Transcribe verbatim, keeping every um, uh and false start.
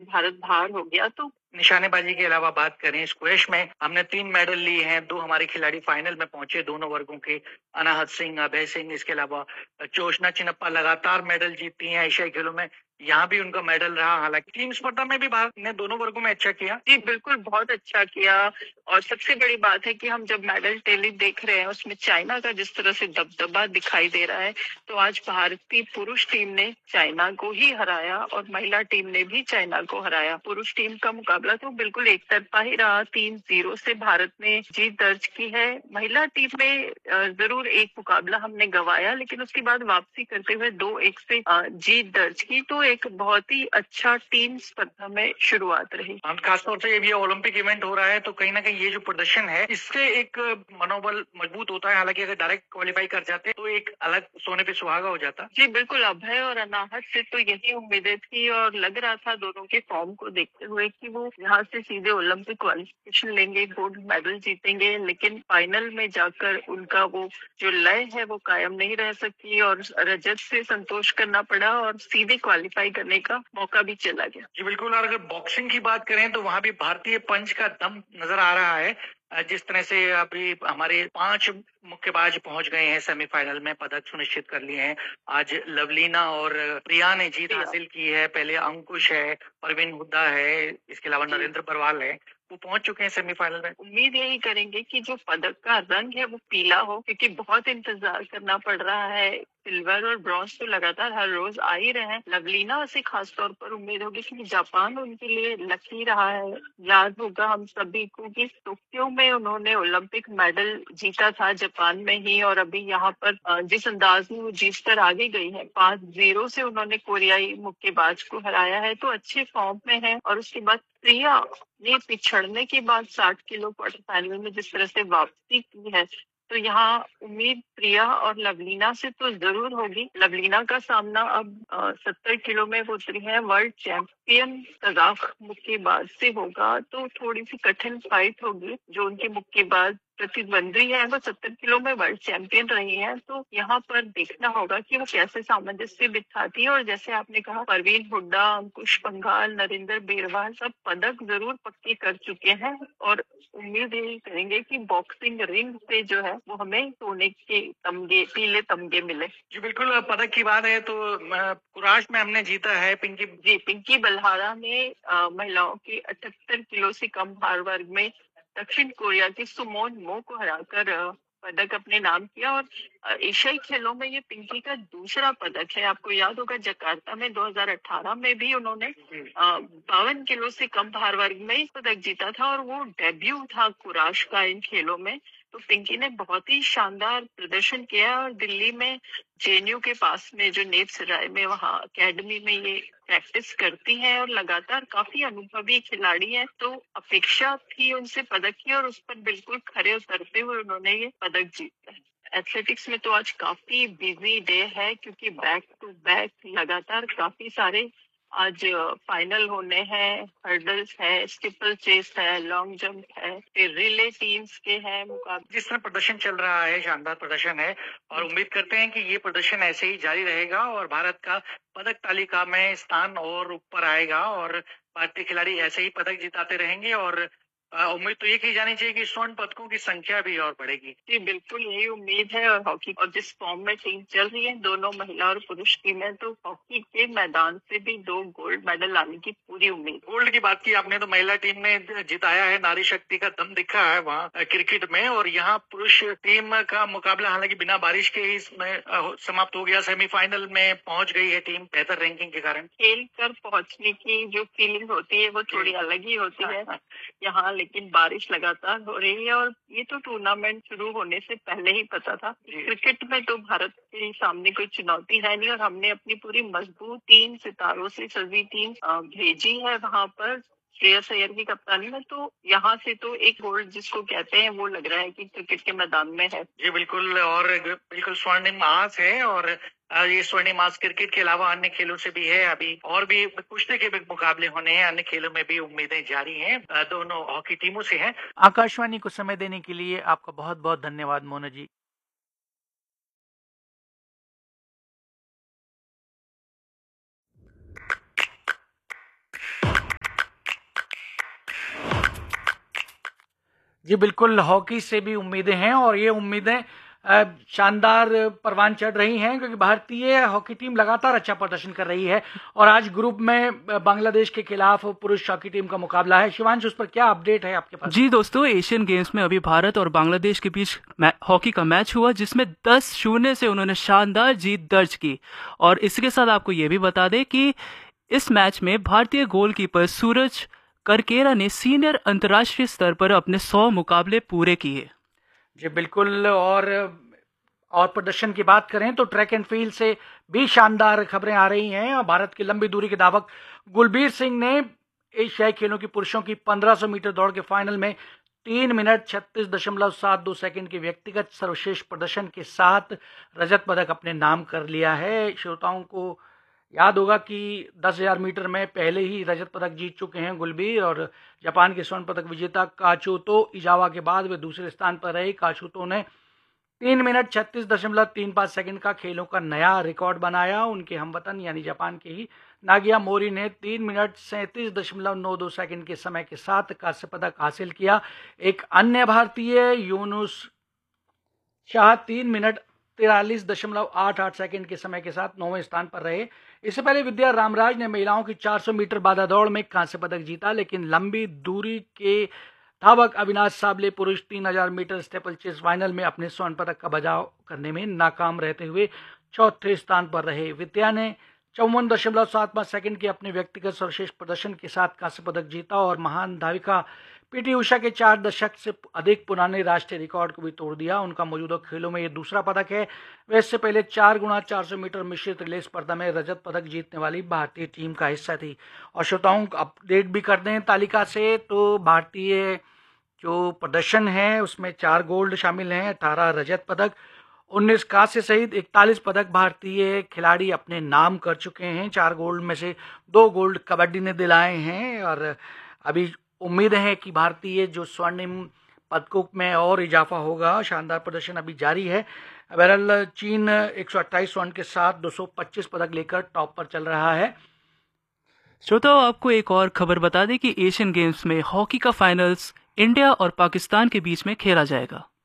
भारत बाहर हो गया। तो निशानेबाजी के अलावा बात करें, स्क्वैश में हमने तीन मेडल लिए हैं, दो हमारे खिलाड़ी फाइनल में पहुंचे दोनों वर्गों के, अनाहत सिंह, अभय सिंह, इसके अलावा जोशना चिन्नप्पा लगातार मेडल जीतती हैं एशियाई खेलों में, यहाँ भी उनका मेडल रहा। हालांकि टीम स्पर्धा में भी भारत ने दोनों वर्गों में अच्छा किया। जी बिल्कुल, बहुत अच्छा किया। और सबसे बड़ी बात है कि हम जब मेडल टैली देख रहे हैं उसमें चाइना का जिस तरह से दबदबा दिखाई दे रहा है, तो आज भारतीय पुरुष टीम ने चाइना को ही हराया और महिला टीम ने भी चाइना को हराया। पुरुष टीम का मुकाबला तो बिल्कुल एक तरफा ही रहा, तीन जीरो से भारत ने जीत दर्ज की है। महिला टीम में जरूर एक मुकाबला हमने गंवाया, लेकिन उसके बाद वापसी करते हुए दो एक से जीत दर्ज की, तो एक बहुत ही अच्छा टीम स्पर्धा में शुरुआत रही। खासतौर से ये ओलंपिक इवेंट हो रहा है तो कहीं ना कहीं ये जो प्रदर्शन है इससे एक मनोबल मजबूत होता है। हालांकि अगर डायरेक्ट क्वालिफाई कर जाते तो एक अलग सोने पे सुहागा हो जाता। जी बिल्कुल, अभय और अनाहत से तो यही उम्मीदें थी और लग रहा था दोनों के फॉर्म को देखते हुए कि वो यहाँ से सीधे ओलंपिक क्वालिफिकेशन लेंगे, गोल्ड मेडल जीतेंगे, लेकिन फाइनल में जाकर उनका वो जो लय है वो कायम नहीं रह सकी और रजत से संतोष करना पड़ा और सीधे क्वालिफाई करने का मौका भी चला गया। जी बिल्कुल, और अगर बॉक्सिंग की बात करें तो वहां भी भारतीय पंच का दम नजर आ रहा है। जिस तरह से अभी हमारे पांच मुक्केबाज पहुंच गए हैं सेमीफाइनल में, पदक सुनिश्चित कर लिए हैं। आज लवलीना और प्रिया ने जीत हासिल की है। पहले अंकुश है, परवीन हुड्डा है, इसके अलावा नरेंद्र बरवाल है, वो पहुंच चुके हैं सेमीफाइनल में। उम्मीद यही करेंगे कि जो पदक का रंग है वो पीला हो, क्योंकि बहुत इंतजार करना पड़ रहा है। सिल्वर और ब्रॉन्ज तो लगातार हर रोज आ ही रहे हैं। लवलीना से खास तौर पर उम्मीद होगी कि जापान उनके लिए लकी रहा है। याद होगा हम सभी को कि टोक्यो में उन्होंने ओलंपिक मेडल जीता था जापान में ही, और अभी यहाँ पर जिस अंदाज में वो जीत कर आगे गई है, पांच जीरो से उन्होंने कोरियाई मुक्केबाज को हराया है, तो अच्छे फॉर्म में है। और उसके बाद प्रिया ने पिछड़ने के बाद साठ किलो क्वार्टर फाइनल में जिस तरह से वापसी की है, तो यहाँ उम्मीद प्रिया और लवलीना से तो जरूर होगी। लवलीना का सामना अब सत्तर किलो में वो उतरी है, वर्ल्ड चैंपियन कजाक मुक्केबाज से होगा, तो थोड़ी सी कठिन फाइट होगी। जो उनके मुक्केबाज प्रतिद्वंदी है वो सत्तर किलो में वर्ल्ड चैंपियन रही है, तो यहाँ पर देखना होगा कि वो कैसे सामंजस्य बिठाती है। और जैसे आपने कहा, परवीन हुड्डा, अंकुश पंघाल, नरेंद्र बेरवाल सब पदक जरूर पक्के कर चुके हैं और उम्मीद यही करेंगे कि बॉक्सिंग रिंग पे जो है वो हमें सोने के तमगे, पीले तमगे मिले। जी बिल्कुल, पदक की बात है तो कुराश में हमने जीता है। पिंकी जी पिंकी बलहारा ने महिलाओं के अठहत्तर किलो से कम भार वर्ग में दक्षिण कोरिया की सुमोन मो को हराकर पदक अपने नाम किया। और एशियाई खेलों में ये पिंकी का दूसरा पदक है। आपको याद होगा जकार्ता में दो हज़ार अठारह में भी उन्होंने बावन किलो से कम भार वर्ग में पदक जीता था और वो डेब्यू था कुराश का इन खेलों में। तो पिंकी ने बहुत ही शानदार प्रदर्शन किया और दिल्ली में जेएनयू के पास में जो नेप सराय में वहाँ अकेडमी में ये प्रैक्टिस करती हैं और लगातार काफी अनुभवी खिलाड़ी हैं, तो अपेक्षा थी उनसे पदक की और उस पर बिल्कुल खरे उतरते हुए उन्होंने ये पदक जीता है। एथलेटिक्स में तो आज काफी बिजी डे है, क्योंकि बैक टू बैक लगातार काफी सारे आज फाइनल होने हैं। हर्डल्स है, स्टिपल चेस है, लॉन्ग जंप है, फिर रिले टीम्स के हैं मुकाबले। जिस तरह प्रदर्शन चल रहा है, शानदार प्रदर्शन है और उम्मीद करते हैं कि ये प्रदर्शन ऐसे ही जारी रहेगा और भारत का पदक तालिका में स्थान और ऊपर आएगा और भारतीय खिलाड़ी ऐसे ही पदक जिताते रहेंगे और उम्मीद तो ये की जानी चाहिए कि स्वर्ण पदकों की संख्या भी और बढ़ेगी। जी बिल्कुल, यही उम्मीद है। और हॉकी और जिस फॉर्म में टीम चल रही है, दोनों महिला और पुरुष टीमें, तो हॉकी के मैदान से भी दो गोल्ड मेडल लाने की पूरी उम्मीद। गोल्ड की बात की आपने तो महिला टीम ने जिताया है, नारी शक्ति का दम दिखा है वहाँ क्रिकेट में। और यहाँ पुरुष टीम का मुकाबला हालांकि बिना बारिश के ही इसमें समाप्त हो गया। सेमीफाइनल में पहुंच गई है टीम बेहतर रैंकिंग के कारण। खेल कर पहुंचने की जो फीलिंग होती है वो थोड़ी अलग ही होती है यहाँ, लेकिन बारिश लगातार हो रही है और ये तो टूर्नामेंट शुरू होने से पहले ही पता था। क्रिकेट में तो भारत के सामने कोई चुनौती है नहीं और हमने अपनी पूरी मजबूत तीन सितारों से सजी टीम भेजी है वहां पर श्रेयस अय्यर की कप्तानी में। तो यहाँ से तो एक गोल्ड जिसको कहते हैं वो लग रहा है कि क्रिकेट के मैदान में है। जी बिल्कुल, और बिल्कुल स्वर्णिम आस है और ये स्वर्णिम आस क्रिकेट के अलावा अन्य खेलों से भी है। अभी और भी कुश्ती के भी मुकाबले होने हैं, अन्य खेलों में भी उम्मीदें जारी हैं, दोनों हॉकी टीमों से हैं। आकाशवाणी को समय देने के लिए आपका बहुत बहुत धन्यवाद मोना जी। जी बिल्कुल, हॉकी से भी उम्मीदें हैं और ये उम्मीदें अ, शानदार परवान चढ़ रही हैं क्योंकि भारतीय हॉकी टीम लगातार अच्छा प्रदर्शन कर रही है और आज ग्रुप में अ, बांग्लादेश के खिलाफ पुरुष हॉकी टीम का मुकाबला है। शिवांश, उस पर क्या अपडेट है आपके पास? जी दोस्तों, एशियन गेम्स में अभी भारत और बांग्लादेश के बीच हॉकी का मैच हुआ जिसमें दस शून्य से उन्होंने शानदार जीत दर्ज की। और इसके साथ आपको ये भी बता दें कि इस मैच में भारतीय गोलकीपर सूरज करकेरा ने सीनियर अंतर्राष्ट्रीय स्तर पर अपने सौ मुकाबले पूरे किए। जी बिल्कुल, और और प्रदर्शन की बात करें तो ट्रैक एंड फील्ड से भी शानदार खबरें आ रही हैं और भारत की लंबी दूरी के धावक गुलबीर सिंह ने एशियाई खेलों की पुरुषों की पंद्रह सौ मीटर दौड़ के फाइनल में तीन मिनट छत्तीस दशमलव सात दो सेकंड के व्यक्तिगत सर्वश्रेष्ठ प्रदर्शन के साथ रजत पदक अपने नाम कर लिया है। श्रोताओं को याद होगा कि दस हजार मीटर में पहले ही रजत पदक जीत चुके हैं गुलबीर, और जापान के स्वर्ण पदक विजेता काचुतो इजावा के बाद वे दूसरे स्थान पर रहे। काचुतो ने तीन मिनट छत्तीस दशमलव तीन पाँच सेकंड का खेलों का नया रिकॉर्ड बनाया। उनके हमवतन यानी जापान के ही नागिया मोरी ने तीन मिनट सैंतीस दशमलव नौ दो सेकंड के समय के साथ कांस्य पदक हासिल किया। एक अन्य भारतीय यूनुस शाह तीन मिनट तिरालीस दशमलव आठ आठ सेकंड के समय के साथ नौवें स्थान पर रहे। इससे पहले विद्या रामराज ने महिलाओं की चार सौ मीटर बाधा दौड़ में कांस्य पदक जीता, लेकिन लंबी दूरी के धावक अविनाश साबले पुरुष तीन हजार मीटर स्टेपल चेस फाइनल में अपने स्वर्ण पदक का बचाव करने में नाकाम रहते हुए चौथे स्थान पर रहे। विद्या ने चौवन दशमलव सात पाँच सेकंड के अपने व्यक्तिगत सर्वश्रेष्ठ प्रदर्शन के साथ कांस्य पदक जीता और महान धाविका पीटी उषा के चार दशक से अधिक पुराने राष्ट्रीय रिकॉर्ड को भी तोड़ दिया। उनका मौजूदा खेलों में ये दूसरा पदक है। वे इससे पहले चार गुना चार सौ मीटर मिश्रित रिले स्पर्धा में रजत पदक जीतने वाली भारतीय टीम का हिस्सा थी। और श्रोताओं अपडेट भी कर दें तालिका से, तो भारतीय जो प्रदर्शन है उसमें चार गोल्ड शामिल हैं, अठारह रजत पदक, उन्नीस कांस्य सहित इकतालीस पदक भारतीय खिलाड़ी अपने नाम कर चुके हैं। चार गोल्ड में से दो गोल्ड कबड्डी ने दिलाए हैं और अभी उम्मीद है कि भारतीय जो स्वर्णिम पदकों में और इजाफा होगा। शानदार प्रदर्शन अभी जारी है। बहरहाल चीन एक सौ अट्ठाईस स्वर्ण के साथ दो सौ पच्चीस पदक लेकर टॉप पर चल रहा है। श्रोताओं, आपको एक और खबर बता दें कि एशियन गेम्स में हॉकी का फाइनल्स इंडिया और पाकिस्तान के बीच में खेला जाएगा।